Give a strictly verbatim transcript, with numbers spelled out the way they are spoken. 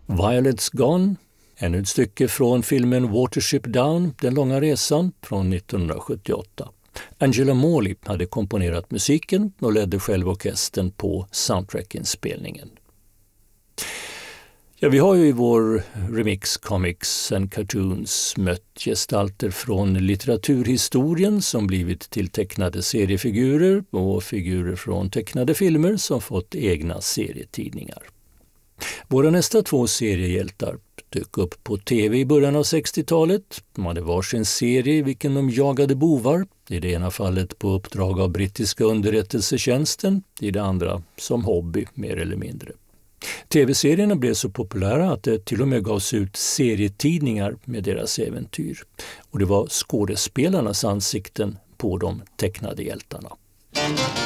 Violet's Gone, ännu ett stycke från filmen Watership Down, Den långa resan från nittonhundrasjuttioåtta. Angela Morley hade komponerat musiken och ledde själv orkestern på soundtrackinspelningen. Ja, vi har ju i vår Remix Comics and Cartoons mött gestalter från litteraturhistorien som blivit till tecknade seriefigurer och figurer från tecknade filmer som fått egna serietidningar. Våra nästa två seriehjältar dök upp på tv i början av sextiotalet. De hade varsin serie i vilken de jagade bovar, i det ena fallet på uppdrag av brittiska underrättelsetjänsten, i det andra som hobby mer eller mindre. Tv-serierna blev så populära att det till och med gavs ut serietidningar med deras äventyr. Och det var skådespelarnas ansikten på de tecknade hjältarna.